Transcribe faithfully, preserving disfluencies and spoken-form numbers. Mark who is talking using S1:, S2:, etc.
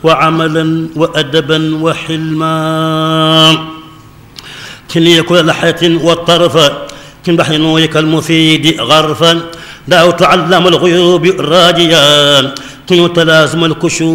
S1: وعملا وأدبا وحلما كن كل لحية والطرف كن بحر نورك المفيد غرفا دعوت علام الغيوب راجيا كن تلازم الكشوف